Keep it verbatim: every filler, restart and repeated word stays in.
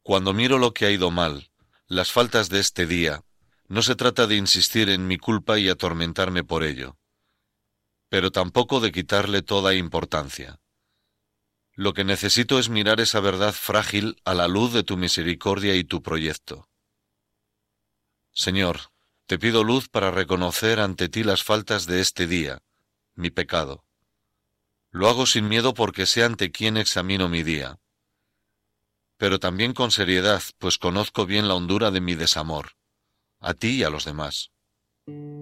Cuando miro lo que ha ido mal, las faltas de este día, no se trata de insistir en mi culpa y atormentarme por ello, pero tampoco de quitarle toda importancia. Lo que necesito es mirar esa verdad frágil a la luz de tu misericordia y tu proyecto. Señor, te pido luz para reconocer ante ti las faltas de este día, mi pecado. Lo hago sin miedo porque sé ante quién examino mi día, pero también con seriedad, pues conozco bien la hondura de mi desamor, a ti y a los demás.